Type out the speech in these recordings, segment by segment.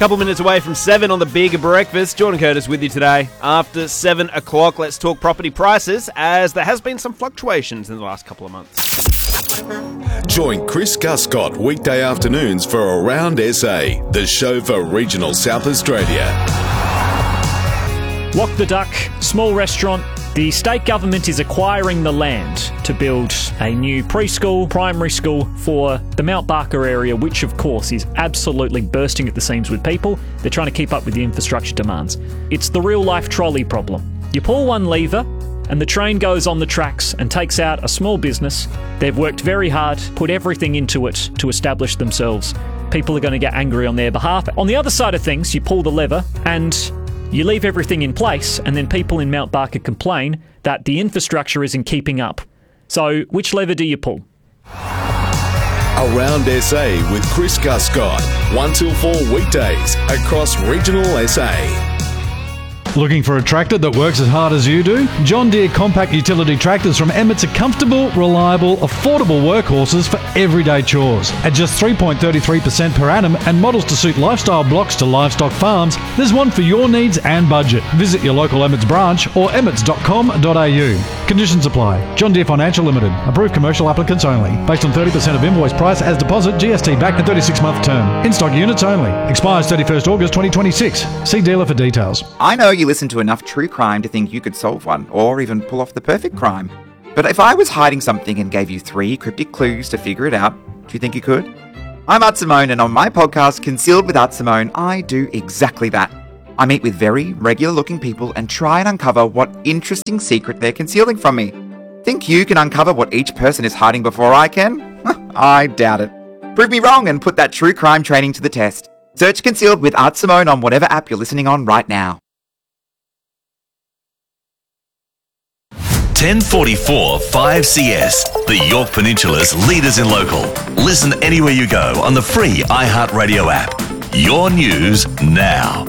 Couple minutes away from 7 on the Big Breakfast. Jordan Curtis with you today. After 7 o'clock, let's talk property prices, as there has been some fluctuations in the last couple of months. Join Chris Guscott weekday afternoons for Around SA, the show for regional South Australia. Walk the Duck, small restaurant. The state government is acquiring the land to build a new preschool, primary school for the Mount Barker area, which of course is absolutely bursting at the seams with people. They're trying to keep up with the infrastructure demands. It's the real life trolley problem. You pull one lever and the train goes on the tracks and takes out a small business. They've worked very hard, put everything into it to establish themselves. People are going to get angry on their behalf. On the other side of things, you pull the lever and you leave everything in place, and then people in Mount Barker complain that the infrastructure isn't keeping up. So, which lever do you pull? Around SA with Chris Guscott, 1 till 4 weekdays across regional SA. Looking for a tractor that works as hard as you do? John Deere compact utility tractors from Emmett's are comfortable, reliable, affordable workhorses for everyday chores. At just 3.33% per annum and models to suit lifestyle blocks to livestock farms, there's one for your needs and budget. Visit your local Emmett's branch or emmets.com.au. Conditions apply. John Deere Financial Limited. Approved commercial applicants only. Based on 30% of invoice price as deposit, GST back and 36-month term. In-stock units only. Expires 31st August 2026. See dealer for details. I know you listen to enough true crime to think you could solve one, or even pull off the perfect crime. But if I was hiding something and gave you 3 cryptic clues to figure it out, do you think you could? I'm Art Simone, and on my podcast, Concealed with Art Simone, I do exactly that. I meet with very regular-looking people and try and uncover what interesting secret they're concealing from me. Think you can uncover what each person is hiding before I can? I doubt it. Prove me wrong and put that true crime training to the test. Search Concealed with Art Simone on whatever app you're listening on right now. 1044 5CS, the York Peninsula's leaders in local. Listen anywhere you go on the free iHeartRadio app. Your news now.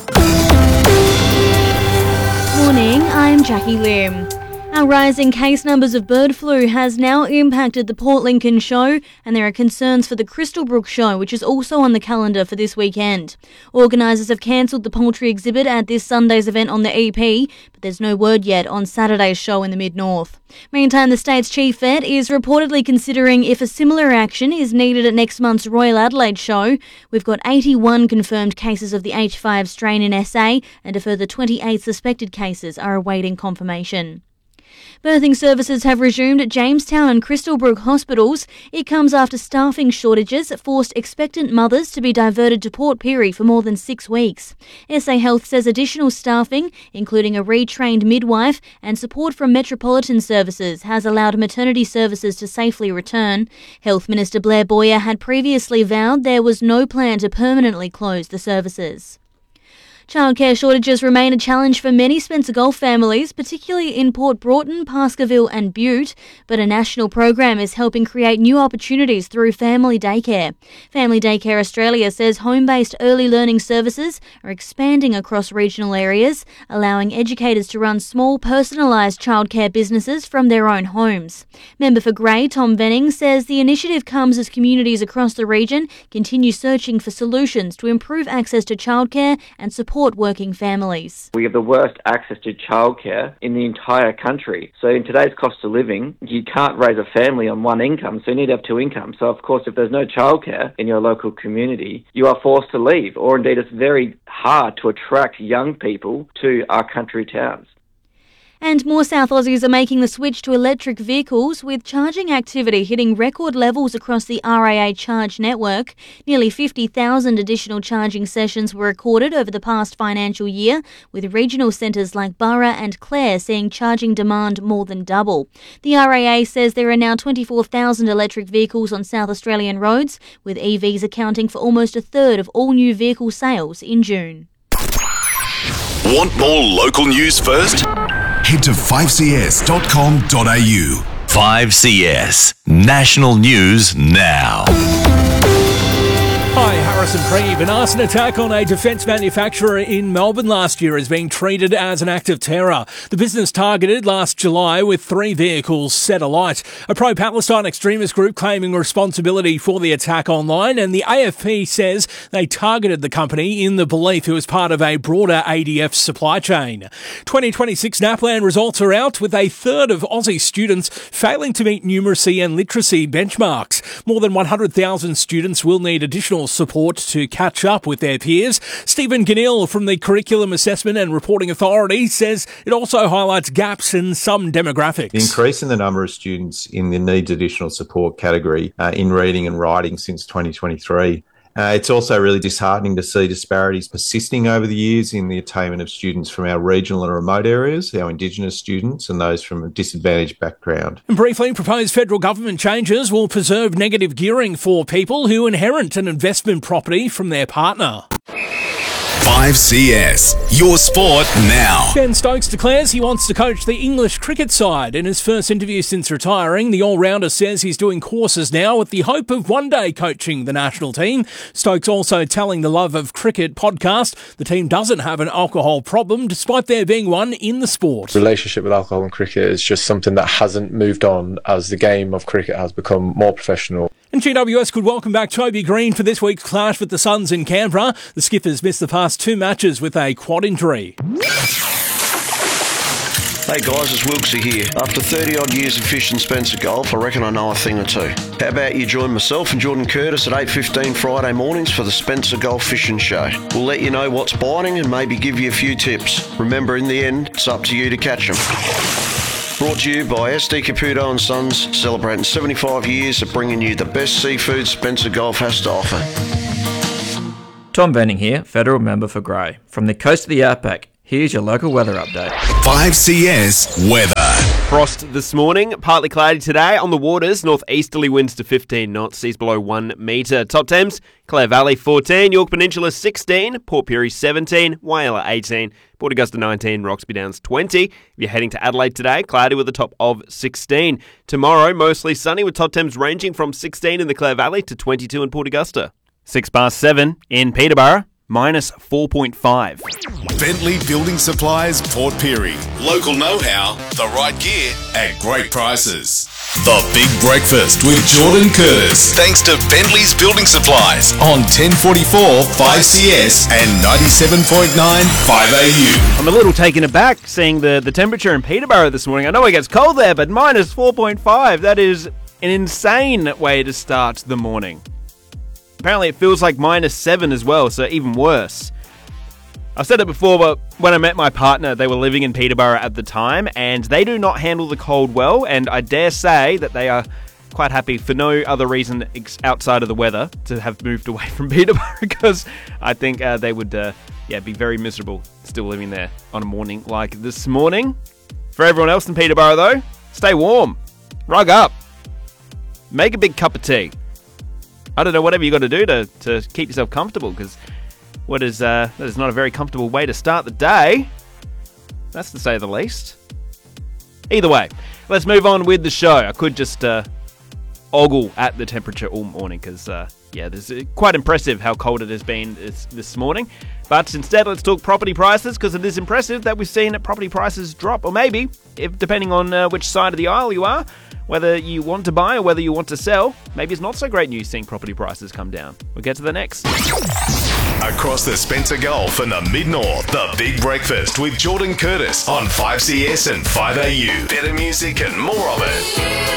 Morning, I'm Jackie Lim. Our rising case numbers of bird flu has now impacted the Port Lincoln show, and there are concerns for the Crystalbrook show, which is also on the calendar for this weekend. Organisers have cancelled the poultry exhibit at this Sunday's event on the EP, but there's no word yet on Saturday's show in the Mid-North. Meantime, the state's chief vet is reportedly considering if a similar action is needed at next month's Royal Adelaide show. We've got 81 confirmed cases of the H5 strain in SA, and a further 28 suspected cases are awaiting confirmation. Birthing services have resumed at Jamestown and Crystalbrook hospitals. It comes after staffing shortages forced expectant mothers to be diverted to Port Pirie for more than 6 weeks. SA Health says additional staffing, including a retrained midwife and support from Metropolitan Services, has allowed maternity services to safely return. Health Minister Blair Boyer had previously vowed there was no plan to permanently close the services. Childcare shortages remain a challenge for many Spencer Gulf families, particularly in Port Broughton, Pascoeville and Butte, but a national program is helping create new opportunities through Family Daycare. Family Daycare Australia says home-based early learning services are expanding across regional areas, allowing educators to run small, personalised childcare businesses from their own homes. Member for Grey, Tom Venning, says the initiative comes as communities across the region continue searching for solutions to improve access to childcare and support working families. We have the worst access to childcare in the entire country. So in today's cost of living, you can't raise a family on one income, so you need to have 2 incomes. So of course, if there's no childcare in your local community, you are forced to leave, or indeed it's very hard to attract young people to our country towns. And more South Aussies are making the switch to electric vehicles, with charging activity hitting record levels across the RAA Charge network. Nearly 50,000 additional charging sessions were recorded over the past financial year, with regional centres like Borough and Clare seeing charging demand more than double. The RAA says there are now 24,000 electric vehicles on South Australian roads, with EVs accounting for almost a third of all new vehicle sales in June. Want more local news first? Head to 5cs.com.au. 5CS, national news now. Hi, Harrison Preeve. An arson attack on a defence manufacturer in Melbourne last year is being treated as an act of terror. The business targeted last July with 3 vehicles set alight. A pro-Palestine extremist group claiming responsibility for the attack online, and the AFP says they targeted the company in the belief it was part of a broader ADF supply chain. 2026 NAPLAN results are out, with a third of Aussie students failing to meet numeracy and literacy benchmarks. More than 100,000 students will need additional support to catch up with their peers. Stephen Ganil from the Curriculum Assessment and Reporting Authority says it also highlights gaps in some demographics. The increase in the number of students in the needs additional support category in reading and writing since 2023. It's also really disheartening to see disparities persisting over the years in the attainment of students from our regional and remote areas, our Indigenous students and those from a disadvantaged background. And briefly, proposed federal government changes will preserve negative gearing for people who inherit an investment property from their partner. 5CS, your sport now. Ben Stokes declares he wants to coach the English cricket side. In his first interview since retiring, the all-rounder says he's doing courses now with the hope of one day coaching the national team. Stokes also telling the Love of Cricket podcast the team doesn't have an alcohol problem, despite there being one in the sport. Relationship with alcohol and cricket is just something that hasn't moved on as the game of cricket has become more professional. And GWS could welcome back Toby Green for this week's clash with the Suns in Canberra. The Skippers missed the past 2 matches with a quad injury. Hey guys, it's Wilksy here. After 30 odd years of fishing Spencer Golf, I reckon I know a thing or two. How about you join myself and Jordan Curtis at 8:15 Friday mornings for the Spencer Golf Fishing Show. We'll let you know what's biting and maybe give you a few tips. Remember, in the end, it's up to you to catch them. Brought to you by SD Caputo and Sons, celebrating 75 years of bringing you the best seafood Spencer Golf has to offer. Tom Benning here, Federal Member for Grey. From the coast of the Outback, here's your local weather update. 5CS weather. Frost this morning, partly cloudy today. On the waters, northeasterly winds to 15 knots, seas below 1 metre. Top temps, Clare Valley 14, York Peninsula 16, Port Pirie 17, Whyalla 18, Port Augusta 19, Roxby Downs 20. If you're heading to Adelaide today, cloudy with a top of 16. Tomorrow, mostly sunny with top temps ranging from 16 in the Clare Valley to 22 in Port Augusta. 7:06 in Peterborough. minus 4.5. Bentley Building Supplies, Port Pirie. Local know-how, the right gear at great prices. The Big Breakfast with Jordan Curtis. Thanks to Bentley's Building Supplies on 1044 5CS and 97.9 5AU. I'm a little taken aback seeing the temperature in Peterborough this morning. I know it gets cold there, but minus 4.5. That is an insane way to start the morning. Apparently it feels like minus 7 as well, so even worse. I've said it before, but when I met my partner, they were living in Peterborough at the time, and they do not handle the cold well, and I dare say that they are quite happy for no other reason outside of the weather to have moved away from Peterborough, because I think they would be very miserable still living there on a morning like this morning. For everyone else in Peterborough, though, stay warm, rug up, make a big cup of tea. I don't know, whatever you got to do to keep yourself comfortable, because that is not a very comfortable way to start the day. That's to say the least. Either way, let's move on with the show. I could just ogle at the temperature all morning, because this is quite impressive how cold it has been this morning. But instead, let's talk property prices, because it is impressive that we've seen property prices drop, or maybe, if depending on which side of the aisle you are, whether you want to buy or whether you want to sell, maybe it's not so great news seeing property prices come down. We'll get to the next. Across the Spencer Gulf and the Mid-North, the Big Breakfast with Jordan Curtis on 5CS and 5AU. Better music and more of it.